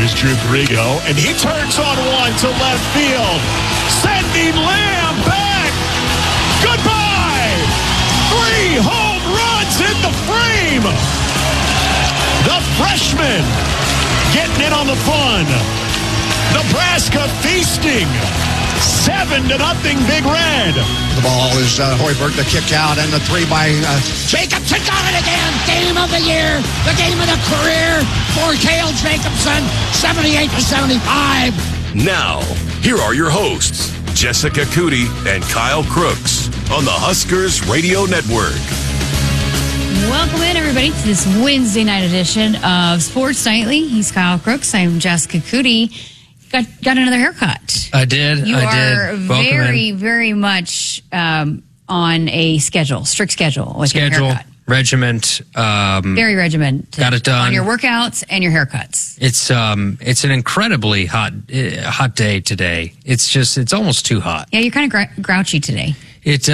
Here's Drew Grigo, and he turns on one to left field, sending Lamb back. Goodbye! 3 home runs in the frame. The freshman getting in on the fun. Nebraska feasting. 7-0, Big Red. The ball is Hoiberg, the kick out, and the 3 by Jacobson. Got it again. Game of the year. The game of the career for Cale Jacobson. 78-75. Now, here are your hosts, Jessica Cootie and Kyle Crooks on the Huskers Radio Network. Welcome in, everybody, to this Wednesday night edition of Sports Nightly. He's Kyle Crooks. I'm Jessica Cootie. Got another haircut. I did. You are very, in. very much on a strict schedule with your haircut. Regiment. Very regimented. Got it done. On your workouts and your haircuts. It's an incredibly hot day today. It's almost too hot. Yeah, you're kind of grouchy today. It's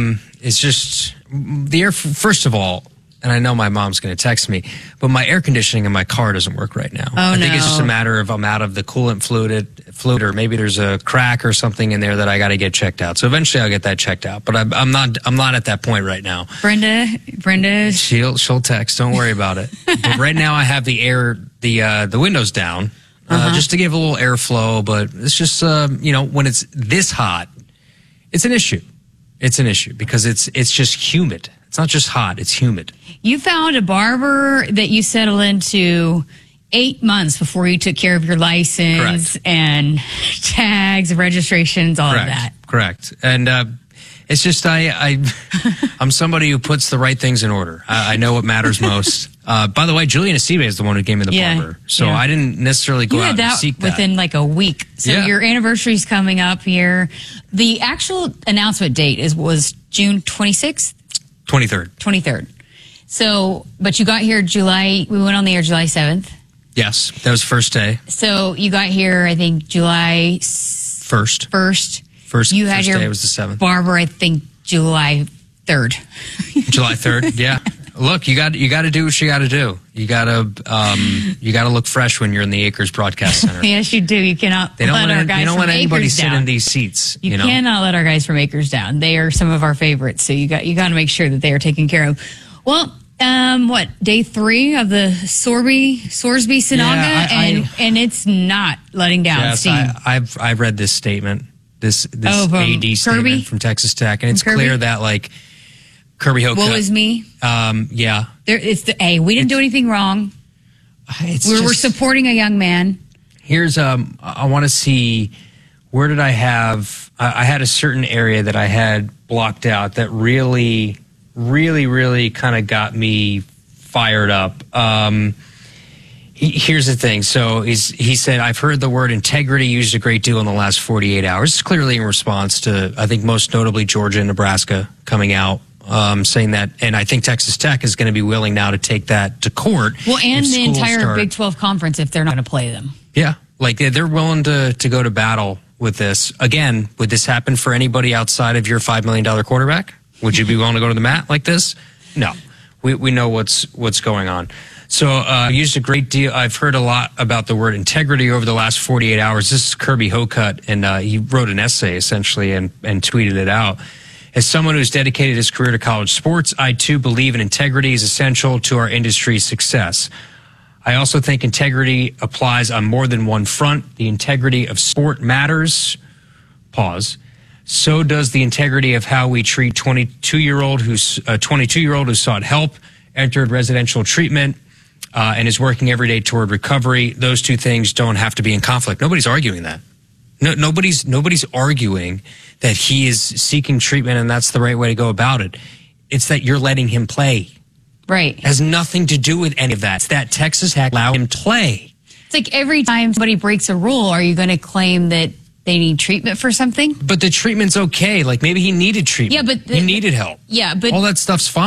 just the air. First of all, and I know my mom's going to text me, but my air conditioning in my car doesn't work right now. I think it's just a matter of I'm out of the coolant fluid, or maybe there's a crack or something in there that I got to get checked out. So eventually I'll get that checked out. But I'm not at that point right now. Brenda, she'll text. Don't worry about it. But right now I have the windows down just to give a little airflow. But it's just when it's this hot, it's an issue. It's an issue because it's just humid. It's not just hot, it's humid. You found a barber that you settled into 8 months before you took care of your license and tags, registrations, all of that. Correct. And it's just I'm somebody who puts the right things in order. I know what matters most. By the way, Julian Acebe is the one who gave me the barber. So I didn't necessarily go out and seek that. Within like a week. So your anniversary's coming up here. The actual announcement date was June 26th? 23rd. So, but you got here we went on the air July 7th. Yes, that was first day. So you got here, I think, July 1st. You had your day was the 7th. Barber, I think, July 3rd. July 3rd, yeah. Look, you got to do what you got to do. You got to look fresh when you're in the Acres Broadcast Center. Yes, you do. You cannot let our guys from anybody Acres sit down. in these seats. You cannot let our guys from Acres down. They are some of our favorites. So you got to make sure that they are taken care of. Well, day 3 of the Sorsby Sinaga, and it's not letting down steam. I've read this statement, this AD statement from Texas Tech, and it's clear that Kirby Hocutt. What was me? Yeah. We didn't do anything wrong. We're supporting a young man. Here's I want to see, where did I have? I had a certain area that I had blocked out that really, really, really kind of got me fired up. Here's the thing. So he said, I've heard the word integrity used a great deal in the last 48 hours. It's clearly in response to, I think, most notably Georgia and Nebraska coming out. Saying that, and I think Texas Tech is going to be willing now to take that to court. Well, and the entire Big 12 conference if they're not going to play them. Yeah, they're willing to go to battle with this. Again, would this happen for anybody outside of your $5 million quarterback? Would you be willing to go to the mat like this? No. We know what's going on. So I used a great deal. I've heard a lot about the word integrity over the last 48 hours. This is Kirby Hocutt, and he wrote an essay essentially and tweeted it out. As someone who's dedicated his career to college sports, I too believe in integrity is essential to our industry's success. I also think integrity applies on more than one front. The integrity of sport matters. Pause. So does the integrity of how we treat 22-year-old who sought help, entered residential treatment, and is working every day toward recovery. Those two things don't have to be in conflict. Nobody's arguing that. No, nobody's arguing that he is seeking treatment and that's the right way to go about it. It's that you're letting him play. Right. It has nothing to do with any of that. It's that Texas Tech allowed him to play. It's like every time somebody breaks a rule, are you going to claim that they need treatment for something? But the treatment's okay. Maybe he needed treatment. Yeah, but he needed help. Yeah, but all that stuff's fine.